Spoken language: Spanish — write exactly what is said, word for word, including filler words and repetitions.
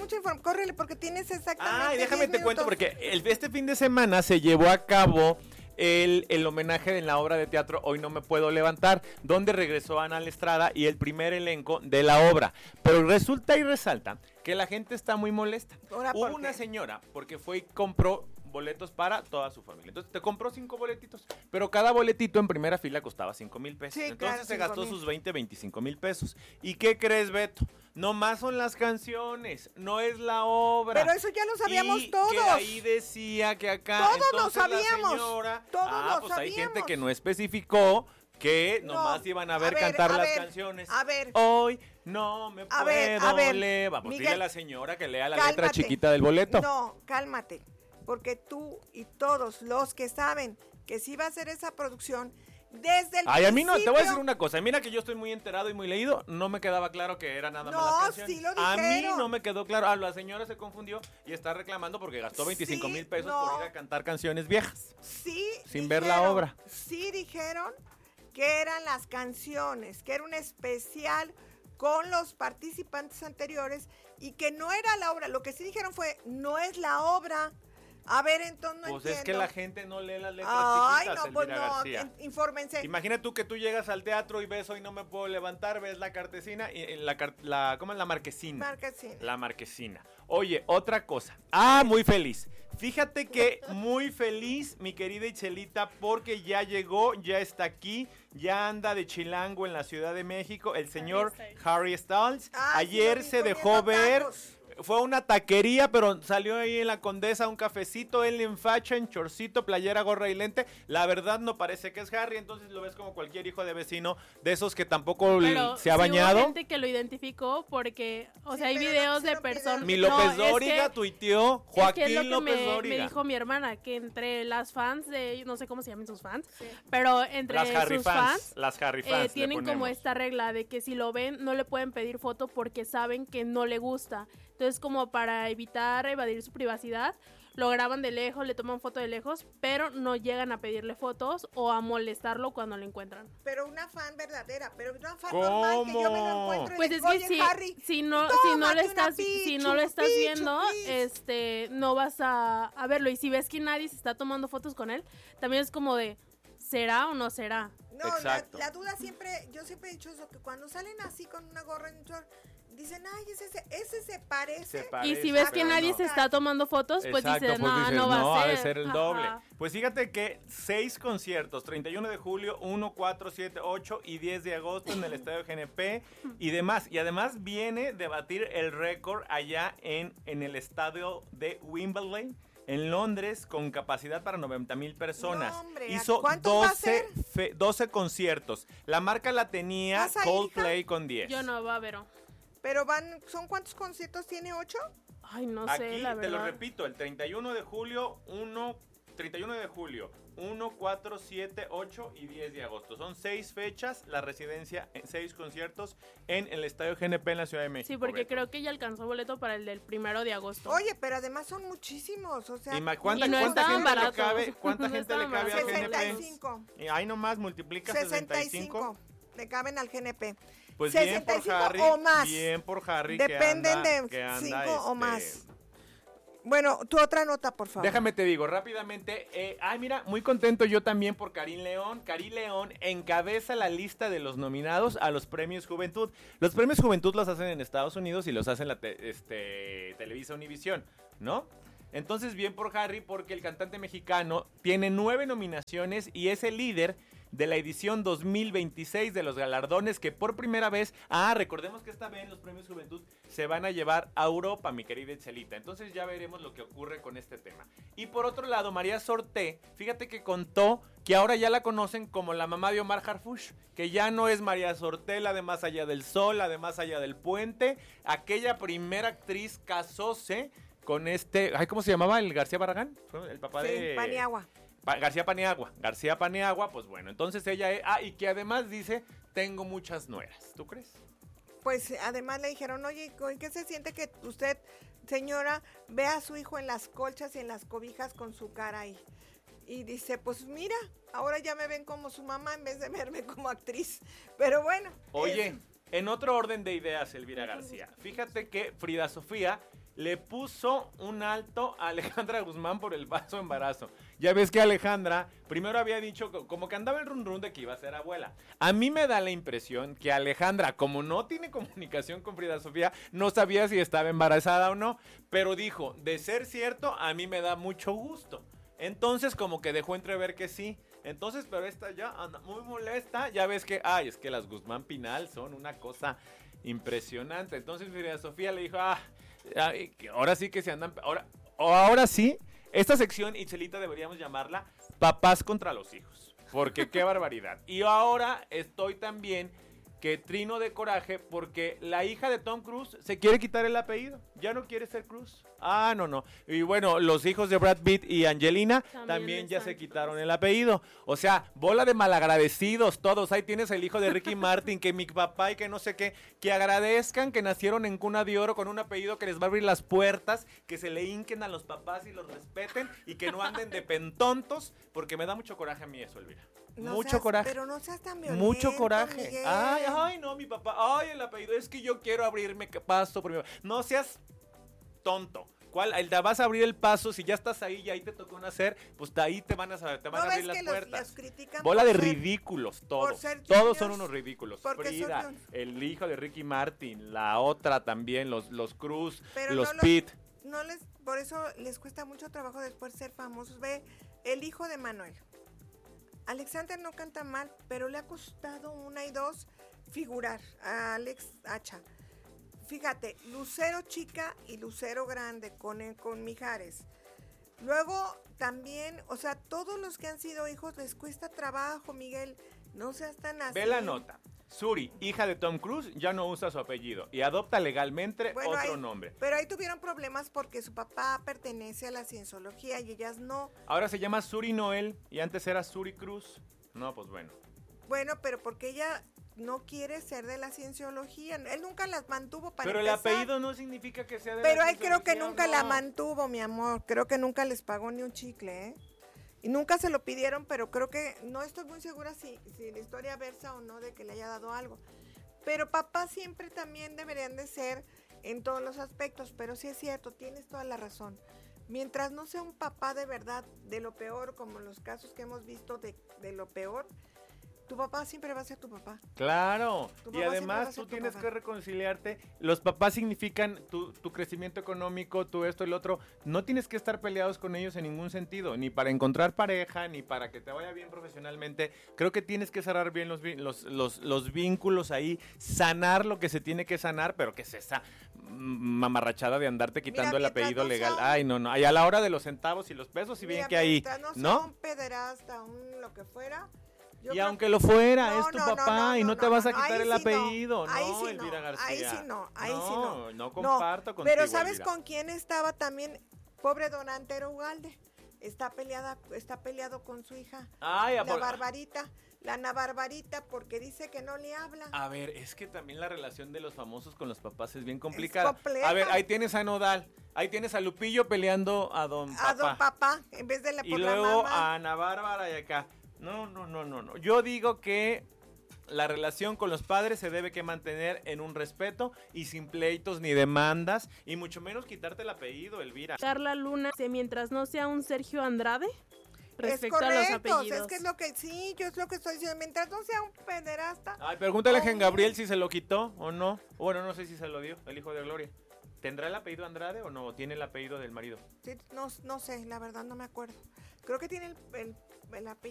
mucha información. Córrele, porque tienes exactamente. Ah, y déjame te diez cuento, minutos. porque el, este fin de semana se llevó a cabo el, el homenaje en la obra de teatro Hoy No Me Puedo Levantar, donde regresó Ana Lestrada y el primer elenco de la obra. Pero resulta y resalta que la gente está muy molesta. Ahora, Hubo ¿por una qué? señora, porque fue y compró boletos para toda su familia. Entonces te compró cinco boletitos, pero cada boletito en primera fila costaba cinco mil pesos. Sí, Entonces claro, se cinco gastó mil. sus veinte, veinticinco mil pesos. ¿Y qué crees, Beto? Nomás son las canciones, no es la obra. Pero eso ya lo sabíamos y todos. Que ahí decía que acá. Todos lo entonces la sabíamos, señora, todos ah, lo pues hay sabíamos. gente que no especificó que No, nomás iban a ver, a ver, cantar a las ver, canciones. a ver. Hoy no me A puedo ver, a ver, levantar. Vamos, Miguel, dile a la señora que lea la letra Cálmate. chiquita del boleto. No, cálmate, porque tú y todos los que saben que sí va a hacer esa producción, desde el Ay, a mí no, te voy a decir principio- una cosa. Mira que yo estoy muy enterado y muy leído. No me quedaba claro que era nada más No, las canciones. sí lo A mí dijeron. no me quedó claro. Ah, la señora se confundió y está reclamando porque gastó veinticinco mil Sí, pesos no. por ir a cantar canciones viejas. Sí Sin ver la obra. Sí dijeron que eran las canciones, que era un especial con los participantes anteriores y que no era la obra. Lo que sí dijeron fue, no es la obra. A ver, entonces no Pues entiendo. es que la gente no lee las letras Ay, chiquitas, no, pues Elvira no, García. in- infórmense. Imagina tú que tú llegas al teatro y ves Hoy No Me Puedo Levantar, ves la cartesina y y la, car- la ¿cómo es? La marquesina. Marquesina. La marquesina. Oye, otra cosa. Ah, muy feliz. Fíjate que muy feliz, mi querida Itzelita, porque ya llegó, ya está aquí, ya anda de chilango en la Ciudad de México, el señor Harry Styles. Ah, sí, Ayer lo vi se dejó comiendo ver. tacos. Fue a una taquería, pero salió ahí en la Condesa un cafecito, él en facha, en chorcito, playera, gorra y lente. La verdad no parece que es Harry, entonces lo ves como cualquier hijo de vecino, de esos que tampoco Pero se ha sí bañado. hubo gente que lo identificó porque, o Sí, sea, hay pero no videos de pusieron personas. Mi videos. López No, es Dóriga que- tuiteó, Es que Joaquín es lo que López me, Dóriga. me dijo mi hermana, que entre las fans de, no sé cómo se llaman sus fans, pero entre Las Harry sus fans, fans, las Harry eh, fans le tienen como ponemos. esta regla de que si lo ven no le pueden pedir foto porque saben que no le gusta. Entonces, como para evitar evadir su privacidad, lo graban de lejos, le toman foto de lejos, pero no llegan a pedirle fotos o a molestarlo cuando lo encuentran. Pero una fan verdadera, pero una fan ¿Cómo? normal que yo me lo encuentro y Pues le es digo, que oye, si, Harry, si no, si no tómate lo una estás, pichu, si no lo estás pichu, viendo, please. este, no vas a, a verlo. Y si ves que nadie se está tomando fotos con él, también es como de, ¿será o no será? No, la, Exacto. la duda siempre, yo siempre he dicho eso, que cuando salen así con una gorra en un short, dicen, ay, ese, ese, ese se parece. Se parece, Y si ves que pero nadie no. se está tomando fotos, pues Exacto, dices, pues no, dices, no va no, a ha ser. de ser el doble. Ajá. Pues fíjate que seis conciertos, treinta y uno de julio, uno, cuatro, siete, ocho y diez de agosto en el Estadio G N P y demás. Y además viene de batir el récord allá en, en el estadio de Wimbledon, en Londres, con capacidad para noventa mil personas. No, hombre, Hizo ¿cuántos va a doce, hacer? fe- doce conciertos. La marca la tenía ¿Vas a ir, Coldplay con diez. Yo no, va a ver. Pero van, ¿son cuántos conciertos tiene? ¿Ocho? Ay, no Aquí sé, la te lo verdad. repito, el treinta y uno de julio, uno, treinta y uno de julio, uno, cuatro, siete, ocho y diez de agosto. Son seis fechas, la residencia, en seis conciertos en el Estadio G N P en la Ciudad de México. Sí, porque Beto. creo que ya alcanzó boleto para el del primero de agosto. Oye, pero además son muchísimos, o sea, ¿Y ma- ¿Cuánta, Y no cuánta estaban gente le baratos. cabe, cuánta No gente le estaban cabe al baratos. G N P? sesenta y cinco. Y ahí nomás multiplica sesenta y cinco. sesenta y cinco le caben al G N P. Pues bien sesenta y por cinco Harry, o más. bien por Harry Dependen que anda, de que anda, cinco o este, más. Bueno, tu otra nota, por favor. Déjame te digo rápidamente. Eh, ay, mira, muy contento yo también por Karim León. Karim León encabeza la lista de los nominados a los premios Juventud. Los premios Juventud los hacen en Estados Unidos y los hacen la te- este, Televisa Univisión, ¿no? Entonces, bien por Harry, porque el cantante mexicano tiene nueve nominaciones y es el líder de la edición dos mil veintiséis de los galardones que por primera vez, ah, recordemos que esta vez los premios Juventud se van a llevar a Europa, mi querida Itzelita. Entonces ya veremos lo que ocurre con este tema. Y por otro lado, María Sorté, fíjate que contó que ahora ya la conocen como la mamá de Omar Harfuch, que ya no es María Sorté, la de Más Allá del Sol, la de Más Allá del Puente, aquella primera actriz casóse con este, ay, ¿cómo se llamaba? ¿El García Barragán? ¿Fue el papá Sí, de Paniagua. Pa- García Paniagua, García Paniagua, pues bueno, entonces ella es, ah, y que además dice, tengo muchas nueras, ¿tú crees? Pues además le dijeron, oye, ¿qué se siente que usted, señora, ve a su hijo en las colchas y en las cobijas con su cara ahí? Y dice, pues mira, ahora ya me ven como su mamá en vez de verme como actriz. Pero bueno. Oye, es- en otro orden de ideas, Elvira García, fíjate que Frida Sofía le puso un alto a Alejandra Guzmán por el falso embarazo. Ya ves que Alejandra primero había dicho, como que andaba el run run de que iba a ser abuela. A mí me da la impresión que Alejandra, como no tiene comunicación con Frida Sofía, no sabía si estaba embarazada o no, pero dijo, de ser cierto, a mí me da mucho gusto. Entonces como que dejó entrever que sí. Entonces, pero esta ya anda muy molesta. Ya ves que, ay, es que las Guzmán Pinal son una cosa impresionante. Entonces Frida Sofía le dijo, ah, ay, ahora sí que se andan, ahora, ahora sí, esta sección, Itzelita, deberíamos llamarla Papás contra los hijos. Porque qué barbaridad. Y ahora estoy también que trino de coraje porque la hija de Tom Cruise se quiere quitar el apellido. Ya no quiere ser Cruise. Ah, no, no. Y bueno, los hijos de Brad Pitt y Angelina también, también ya se quitaron el apellido. O sea, bola de malagradecidos todos. Ahí tienes el hijo de Ricky Martin, que mi papá y que no sé qué, que agradezcan que nacieron en cuna de oro con un apellido que les va a abrir las puertas, que se le hinquen a los papás y los respeten y que no anden de pentontos, porque me da mucho coraje a mí eso, Elvira. No mucho seas, coraje. Pero no seas tan violento, mucho coraje. Miguel. Ay, ay, no, mi papá. Ay, el apellido. Es que yo quiero abrirme paso por mi papá. No seas tonto. ¿Cuál? Te vas a abrir el paso, si ya estás ahí y ahí te tocó nacer, pues de ahí te van a saber, te van ¿No a abrir ves las que los- puertas. los critican Bola por de ser- ridículos, todos. ser Todos juniors? son unos ridículos. Porque son Frida, juniors. el hijo de Ricky Martin, la otra también, los, los Cruz, Pero los no los- Pitt. No les, por eso les cuesta mucho trabajo después ser famosos. Ve, el hijo de Manuel. Alexander no canta mal, pero le ha costado una y dos figurar a Alex Hacha. Fíjate, Lucero chica y Lucero grande con, con Mijares. Luego también, o sea, todos los que han sido hijos les cuesta trabajo, Miguel. No seas tan así. Ve la nota. Suri, hija de Tom Cruise, ya no usa su apellido y adopta legalmente Bueno, otro ahí- nombre. Pero ahí tuvieron problemas porque su papá pertenece a la cienciología y ellas no. Ahora se llama Suri Noel y antes era Suri Cruz. No, pues bueno. Bueno, pero porque ella no quiere ser de la cienciología. Él nunca las mantuvo para Pero el empezar. apellido no significa que sea de Pero la ahí creo que cienciología, nunca la no. mantuvo, mi amor. Creo que nunca les pagó ni un chicle, ¿eh? Y nunca se lo pidieron, pero creo que no estoy muy segura si, si la historia versa o no de que le haya dado algo. Pero papá siempre también deberían de ser en todos los aspectos, pero sí es cierto, tienes toda la razón. Mientras no sea un papá de verdad, de lo peor, como los casos que hemos visto de, de lo peor, tu papá siempre va a ser tu papá. Claro, Tu y papá siempre va a además ser tú tu tienes papá. que reconciliarte. Los papás significan tu, tu crecimiento económico, tu esto y lo otro. No tienes que estar peleados con ellos en ningún sentido, ni para encontrar pareja, ni para que te vaya bien profesionalmente. Creo que tienes que cerrar bien los, vi- los, los, los vínculos ahí, sanar lo que se tiene que sanar, pero que es esa mm, mamarrachada de andarte quitando Mira, el apellido mientras no legal. sea un- Ay, no, no. Y a la hora de los centavos y los pesos, y bien Mira, que ahí, mientras no sea ¿no? un pederasta, un lo que fuera. yo Y creo- aunque lo fuera, No, es tu no, no, papá no, y no, no, te no, vas a no, quitar ahí el sí no, apellido, ahí no, sí Elvira no, García. ahí sí no, ahí sí no. no. No comparto contigo, Pero ¿sabes Elvira. con quién estaba también? Pobre don Antero Ugalde. Está peleada, está peleado con su hija. Ay, a La por- Barbarita, la Ana Barbarita, porque dice que no le habla. A ver, es que también la relación de los famosos con los papás es bien complicada. compleja. A ver, ahí tienes a Nodal, ahí tienes a Lupillo peleando a Don Papá. A don Papá, en vez de la y por la luego mamá. a Ana Bárbara y acá. No, no, no, no, no. Yo digo que la relación con los padres se debe que mantener en un respeto y sin pleitos ni demandas y mucho menos quitarte el apellido, Elvira. Carla Luna, dice, mientras no sea un Sergio Andrade, respecto es a los correcto, apellidos. es que es lo que sí, yo es lo que estoy diciendo. Mientras no sea un pederasta. Ay, pregúntale a Oh, Jean Gabriel si se lo quitó o no. Bueno, no sé si se lo dio, el hijo de Gloria. ¿Tendrá el apellido Andrade o no? ¿O tiene el apellido del marido? Sí, no, no sé, la verdad no me acuerdo. Creo que tiene el, el, el apellido.